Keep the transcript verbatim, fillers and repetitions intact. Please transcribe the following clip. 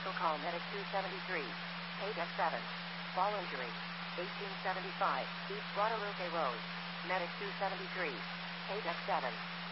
Medical call Medic two seventy-three. eight F seven. Fall injury. eighteen seventy-five. East Guadalupe Road. Medic two seventy-three. eight F seven.